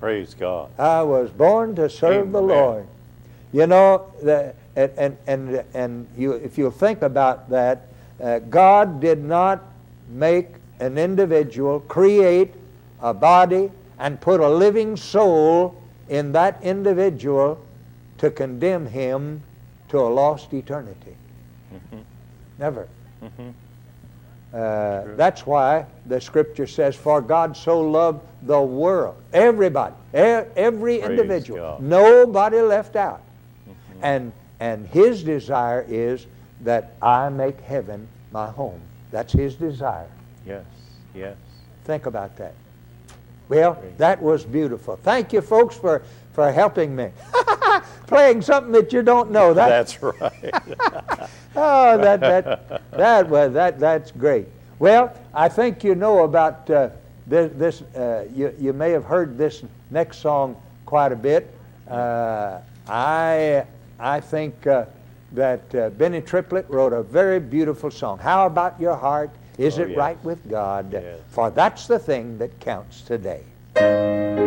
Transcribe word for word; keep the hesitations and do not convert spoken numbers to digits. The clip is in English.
Praise God. I was born to serve Amen. the Lord. You know, the, and, and, and, and you, if you think about that, uh, God did not make an individual, create a body, and put a living soul in that individual to condemn him to a lost eternity. Mm-hmm. Never. Mm-hmm. Uh, that's why the Scripture says, for God so loved the world. Everybody. E- every Praise individual. God. Nobody left out. Mm-hmm. And, and His desire is that I make heaven my home. That's His desire. Yes, yes. Think about that. Well, Praise that was beautiful. Thank you, folks, for, for helping me. Playing something that you don't know. That, That's right. oh, that that that was that that's great. Well, I think you know about uh, this. this uh, you you may have heard this next song quite a bit. Uh, I I think uh, that uh, Benny Triplett wrote a very beautiful song. How about your heart? Is Oh, it yes. right with God? Yes. For that's the thing that counts today.